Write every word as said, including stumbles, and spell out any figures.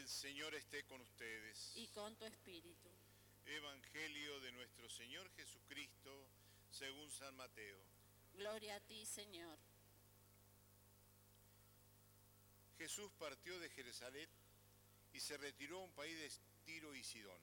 El Señor esté con ustedes. Y con tu espíritu. Evangelio de nuestro Señor Jesucristo, según San Mateo. Gloria a ti, Señor. Jesús partió de Jerusalén y se retiró a un país de Tiro y Sidón.